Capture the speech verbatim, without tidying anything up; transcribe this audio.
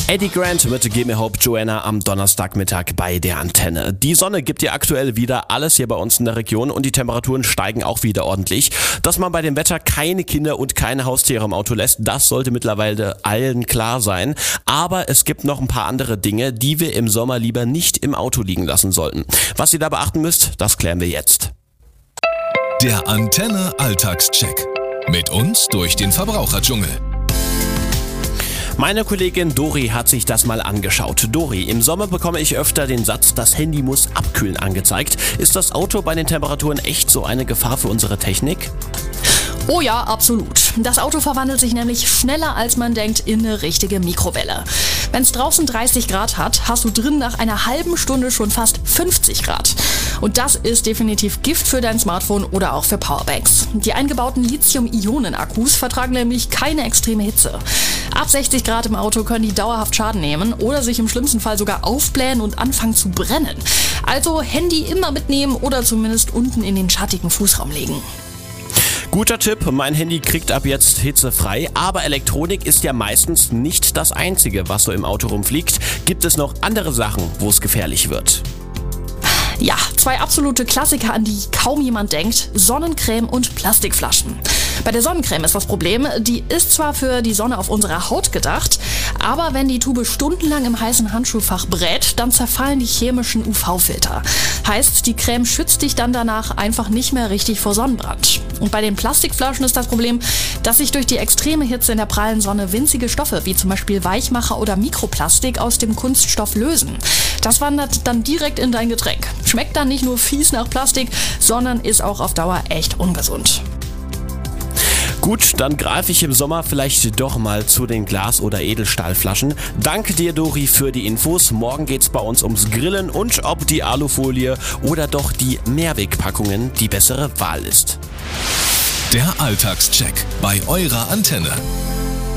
Eddie Grant mit Give Me Hope Joanna am Donnerstagmittag bei der Antenne. Die Sonne gibt dir aktuell wieder alles hier bei uns in der Region und die Temperaturen steigen auch wieder ordentlich. Dass man bei dem Wetter keine Kinder und keine Haustiere im Auto lässt, das sollte mittlerweile allen klar sein. Aber es gibt noch ein paar andere Dinge, die wir im Sommer lieber nicht im Auto liegen lassen sollten. Was ihr da beachten müsst, das klären wir jetzt. Der Antenne Alltagscheck. Mit uns durch den Verbraucherdschungel. Meine Kollegin Dori hat sich das mal angeschaut. Dori, im Sommer bekomme ich öfter den Satz, das Handy muss abkühlen angezeigt. Ist das Auto bei den Temperaturen echt so eine Gefahr für unsere Technik? Oh ja, absolut. Das Auto verwandelt sich nämlich schneller als man denkt in eine richtige Mikrowelle. Wenn es draußen dreißig Grad hat, hast du drin nach einer halben Stunde schon fast fünfzig Grad. Und das ist definitiv Gift für dein Smartphone oder auch für Powerbanks. Die eingebauten Lithium-Ionen-Akkus vertragen nämlich keine extreme Hitze. Ab sechzig Grad im Auto können die dauerhaft Schaden nehmen oder sich im schlimmsten Fall sogar aufblähen und anfangen zu brennen. Also Handy immer mitnehmen oder zumindest unten in den schattigen Fußraum legen. Guter Tipp, mein Handy kriegt ab jetzt hitzefrei, aber Elektronik ist ja meistens nicht das Einzige, was so im Auto rumfliegt. Gibt es noch andere Sachen, wo es gefährlich wird? Ja, zwei absolute Klassiker, an die kaum jemand denkt: Sonnencreme und Plastikflaschen. Bei der Sonnencreme ist das Problem, die ist zwar für die Sonne auf unserer Haut gedacht, aber wenn die Tube stundenlang im heißen Handschuhfach brät, dann zerfallen die chemischen U V-Filter. Heißt, die Creme schützt dich dann danach einfach nicht mehr richtig vor Sonnenbrand. Und bei den Plastikflaschen ist das Problem, dass sich durch die extreme Hitze in der prallen Sonne winzige Stoffe wie zum Beispiel Weichmacher oder Mikroplastik aus dem Kunststoff lösen. Das wandert dann direkt in dein Getränk. Schmeckt dann nicht nur fies nach Plastik, sondern ist auch auf Dauer echt ungesund. Gut, dann greife ich im Sommer vielleicht doch mal zu den Glas- oder Edelstahlflaschen. Danke dir, Dori, für die Infos. Morgen geht's bei uns ums Grillen und ob die Alufolie oder doch die Mehrwegpackungen die bessere Wahl ist. Der Alltagscheck bei eurer Antenne.